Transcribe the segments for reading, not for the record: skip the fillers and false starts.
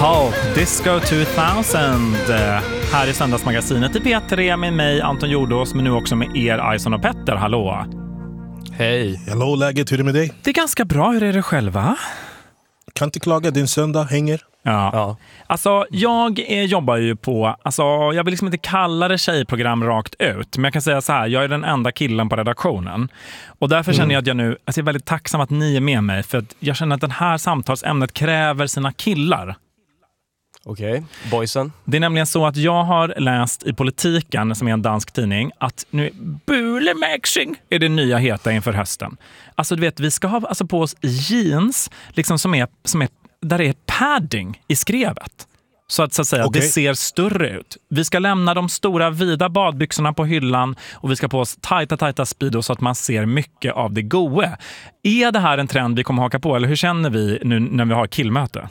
Jaha, Disco 2000 här i Söndagsmagasinet i P3 med mig Anton Jordås, men nu också med er Ison och Petter. Hallå! Hej! Hallå, läget, hur är det med dig? Det är ganska bra, hur är det själva? Kan inte klaga, din söndag hänger. Ja. Alltså jag jobbar ju på, jag vill liksom inte kalla det tjejprogram rakt ut, men jag kan säga så här, jag är den enda killen på redaktionen. Och därför känner jag att jag nu, jag är väldigt tacksam att ni är med mig, för att jag känner att den här samtalsämnet kräver sina killar. Okej, boysen. Det är nämligen så att jag har läst i Politiken, som är en dansk tidning, att nu bulemaxing är det nya heta inför hösten. Alltså du vet, vi ska ha på oss jeans liksom som är där det är padding i skrevet. Så att säga, det ser större ut. Vi ska lämna de stora vida badbyxorna på hyllan och vi ska på oss tajta speedo så att man ser mycket av det goe. Är det här en trend vi kommer haka på, eller hur känner vi nu när vi har killmöte?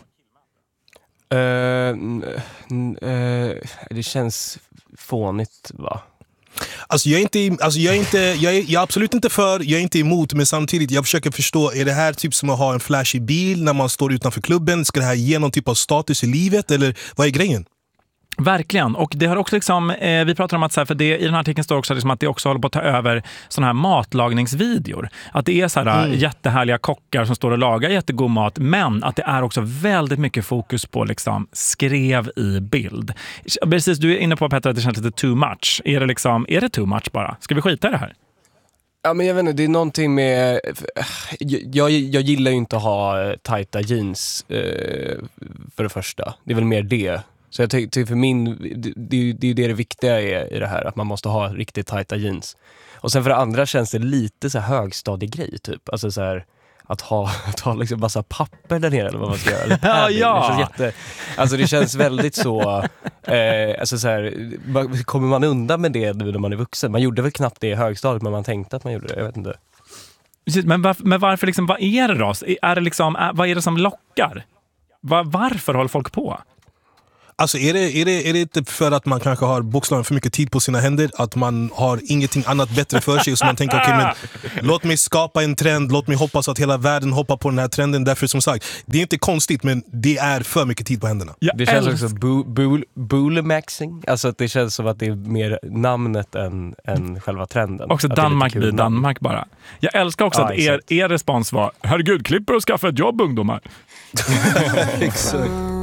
Det känns fånigt, va? Alltså jag är absolut inte för, jag är inte emot, men samtidigt jag försöker förstå, är det här typ som att ha en flashig bil när man står utanför klubben? Ska det här ge någon typ av status i livet, eller vad är grejen? Verkligen, och det har också liksom, vi pratar om att så här, för det, i den här artikeln står också liksom att det också håller på att ta över såna här matlagningsvideor. Att det är så här jättehärliga kockar som står och lagar jättegod mat, men att det är också väldigt mycket fokus på liksom skrev i bild. Precis, du är inne på, Petter, att det känns lite too much. Är det too much bara? Ska vi skita i det här? Ja, men jag vet inte, det är någonting med... Jag gillar ju inte att ha tajta jeans för det första. Det är väl mer det. Så jag tycker för det är det viktiga är i det här, att man måste ha riktigt tajta jeans. Och sen för det andra känns det lite så här högstadig grej typ. Alltså så här, att ha liksom massa papper där nere eller vad man ska göra. Ja. Det känns väldigt så, alltså så här, kommer man undan med det nu när man är vuxen? Man gjorde väl knappt det i högstadiet, men man tänkte att man gjorde det, jag vet inte. Men varför liksom, vad är det då? Är det liksom, vad är det som lockar? Varför håller folk på? Alltså är det inte för att man kanske har bokstavligen för mycket tid på sina händer, att man har ingenting annat bättre för sig, så man tänker okej, men låt mig skapa en trend, låt mig hoppas att hela världen hoppar på den här trenden. Därför som sagt, det är inte konstigt, men det är för mycket tid på händerna. Det känns också bulemaxing, alltså att det känns som att det är mer namnet än själva trenden. Också Danmark blir Danmark bara. Jag älskar också att er respons var, herregud, klipper och skaffa ett jobb, ungdomar. Exakt.